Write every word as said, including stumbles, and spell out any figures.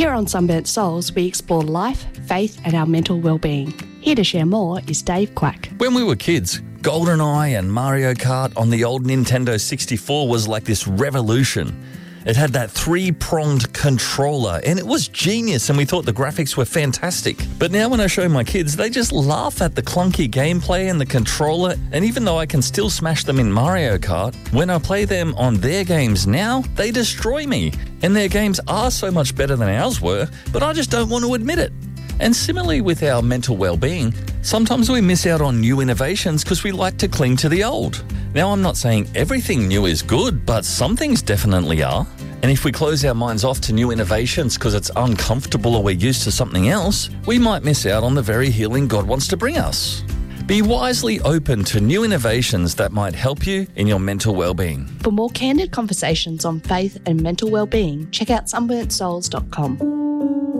Here on Sunburnt Souls, we explore life, faith and our mental well-being. Here to share more is Dave Quack. When we were kids, GoldenEye and Mario Kart on the old Nintendo sixty-four was like this revolution. It had that three-pronged controller and it was genius and we thought the graphics were fantastic. But now when I show my kids, they just laugh at the clunky gameplay and the controller, and even though I can still smash them in Mario Kart, when I play them on their games now, they destroy me. And their games are so much better than ours were, but I just don't want to admit it. And similarly with our mental well-being, sometimes we miss out on new innovations because we like to cling to the old. Now, I'm not saying everything new is good, but some things definitely are. And if we close our minds off to new innovations because it's uncomfortable or we're used to something else, we might miss out on the very healing God wants to bring us. Be wisely open to new innovations that might help you in your mental well-being. For more candid conversations on faith and mental well-being, check out sunburnt souls dot com.